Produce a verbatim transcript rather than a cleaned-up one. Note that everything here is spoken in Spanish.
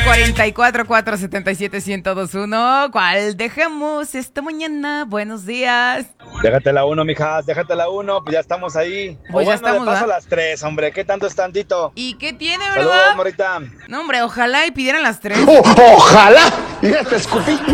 cuarenta y cuatro, cuatrocientos setenta y siete, ciento dos uno. ¿Cuál dejamos esta mañana? Buenos días. Déjate la uno, mijas, déjate la uno, pues ya estamos ahí. Pues o ya bueno, estamos, de paso ¿verdad? a las tres, hombre, ¿qué tanto es tantito? ¿Y qué tiene, Saludos, verdad? morrita. No, hombre, ojalá y pidieran las tres. Oh, ojalá. Ya te escupí.